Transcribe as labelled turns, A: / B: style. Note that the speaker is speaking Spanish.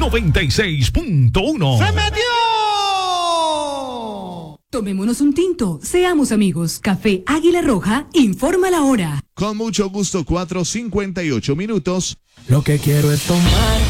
A: 96.1.
B: ¡Se metió!
C: Tomémonos un tinto, seamos amigos. Café Águila Roja, informa la hora.
D: Con mucho gusto, 4:58.
E: Lo que quiero es tomar